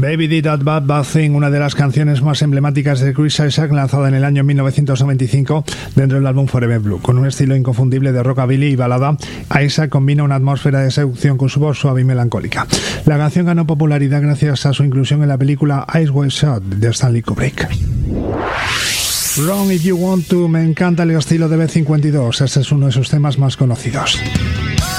Baby Did That Bad Bad Thing, una de las canciones más emblemáticas de Chris Isaak, lanzada en el año 1995 dentro del álbum Forever Blue. Con un estilo inconfundible de rockabilly y balada, Isaac combina una atmósfera de seducción con su voz suave y melancólica. La canción ganó popularidad gracias a su inclusión en la película Eyes Wide Shut de Stanley Kubrick. Wrong If You Want To, me encanta el estilo de B-52, este es uno de sus temas más conocidos.